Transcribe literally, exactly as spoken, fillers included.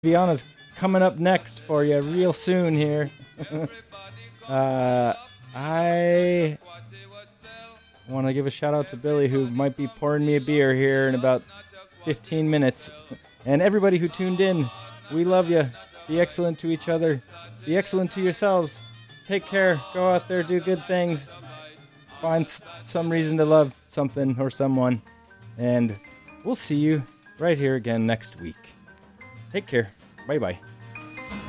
Viana's coming up next for you real soon here. uh, I want to give a shout out to Billy, who might be pouring me a beer here in about fifteen minutes. And everybody who tuned in, we love you. Be excellent to each other. Be excellent to yourselves. Take care. Go out there, do good things. Find s- some reason to love something or someone. And we'll see you right here again next week. Take care. Bye-bye.